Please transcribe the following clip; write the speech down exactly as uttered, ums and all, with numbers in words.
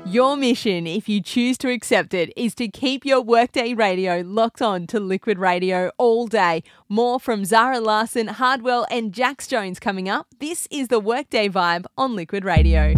Your mission, if you choose to accept it, is to keep your Workday radio locked on to Liquid Radio all day. More from Zara Larson, Hardwell and Jax Jones coming up. This is the Workday Vibe on Liquid Radio.